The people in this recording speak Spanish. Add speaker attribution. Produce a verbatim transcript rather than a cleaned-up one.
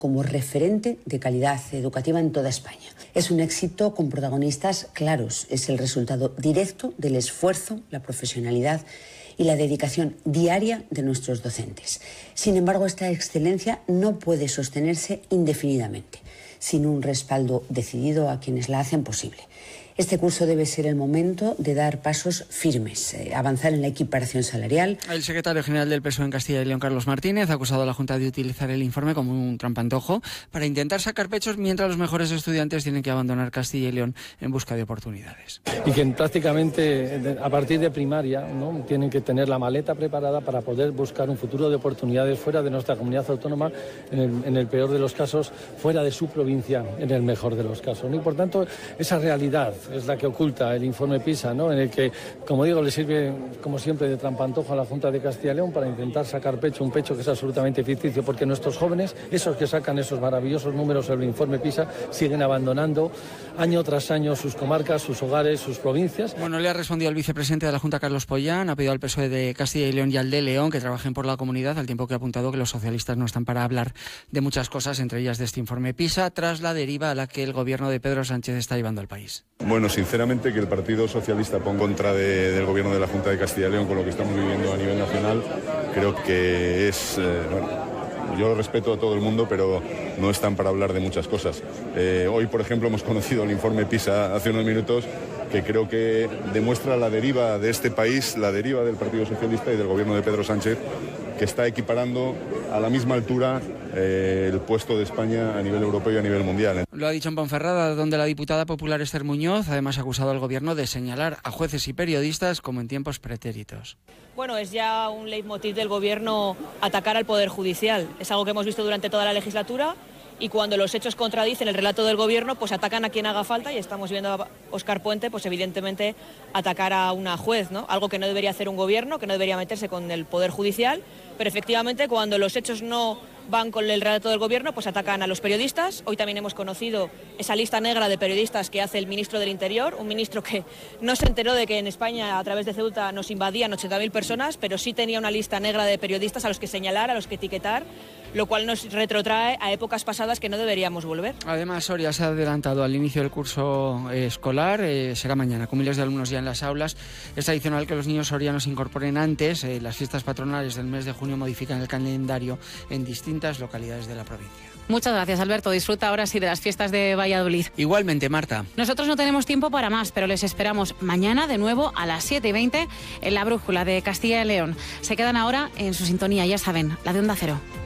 Speaker 1: como referente de calidad educativa en toda España. Es un éxito con protagonistas claros. Es el resultado directo del esfuerzo, la profesionalidad y la dedicación diaria de nuestros docentes. Sin embargo, esta excelencia no puede sostenerse indefinidamente, sin un respaldo decidido a quienes la hacen posible. Este curso debe ser el momento de dar pasos firmes, eh, avanzar en la equiparación salarial.
Speaker 2: El secretario general del P S O E en Castilla y León, Carlos Martínez, ha acusado a la Junta de utilizar el informe como un trampantojo para intentar sacar pechos mientras los mejores estudiantes tienen que abandonar Castilla y León en busca de oportunidades.
Speaker 3: Y que prácticamente a partir de primaria, ¿no?, tienen que tener la maleta preparada para poder buscar un futuro de oportunidades fuera de nuestra comunidad autónoma, en el, en el peor de los casos, fuera de su provincia, en el mejor de los casos, ¿no? Y por tanto, esa realidad es la que oculta el informe PISA, ¿no?, en el que, como digo, le sirve, como siempre, de trampantojo a la Junta de Castilla y León para intentar sacar pecho, un pecho que es absolutamente ficticio, porque nuestros jóvenes, esos que sacan esos maravillosos números sobre el informe PISA, siguen abandonando año tras año sus comarcas, sus hogares, sus provincias.
Speaker 2: Bueno, le ha respondido el vicepresidente de la Junta, Carlos Pollán, ha pedido al P S O E de Castilla y León y al de León que trabajen por la comunidad, al tiempo que ha apuntado que los socialistas no están para hablar de muchas cosas, entre ellas de este informe PISA, tras la deriva a la que el gobierno de Pedro Sánchez está llevando al país.
Speaker 4: Bueno, sinceramente, que el Partido Socialista ponga en contra de, del gobierno de la Junta de Castilla y León con lo que estamos viviendo a nivel nacional, creo que es... Eh, bueno, yo lo respeto a todo el mundo, pero no están para hablar de muchas cosas. Eh, hoy, por ejemplo, hemos conocido el informe PISA hace unos minutos, que creo que demuestra la deriva de este país, la deriva del Partido Socialista y del gobierno de Pedro Sánchez, que está equiparando a la misma altura eh, el puesto de España a nivel europeo y a nivel mundial.
Speaker 2: Lo ha dicho en Ponferrada, donde la diputada popular Esther Muñoz además ha acusado al gobierno de señalar a jueces y periodistas como en tiempos pretéritos.
Speaker 5: Bueno, es ya un leitmotiv del gobierno atacar al Poder Judicial. Es algo que hemos visto durante toda la legislatura y cuando los hechos contradicen el relato del gobierno, pues atacan a quien haga falta, y estamos viendo a Óscar Puente, pues evidentemente atacar a una juez, ¿no? Algo que no debería hacer un gobierno, que no debería meterse con el Poder Judicial, pero efectivamente cuando los hechos no van con el relato del gobierno, pues atacan a los periodistas. Hoy también hemos conocido esa lista negra de periodistas que hace el ministro del Interior, un ministro que no se enteró de que en España a través de Ceuta nos invadían ochenta mil personas, pero sí tenía una lista negra de periodistas a los que señalar, a los que etiquetar, lo cual nos retrotrae a épocas pasadas que no deberíamos volver.
Speaker 2: Además, Soria se ha adelantado al inicio del curso eh, escolar, eh, será mañana, con miles de alumnos ya en las aulas. Es tradicional que los niños sorianos se incorporen antes. Eh, las fiestas patronales del mes de junio modifican el calendario en distintas localidades de la provincia.
Speaker 6: Muchas gracias, Alberto. Disfruta ahora sí de las fiestas de Valladolid.
Speaker 2: Igualmente, Marta.
Speaker 6: Nosotros no tenemos tiempo para más, pero les esperamos mañana de nuevo a las siete y veinte en la Brújula de Castilla y León. Se quedan ahora en su sintonía, ya saben, la de Onda Cero.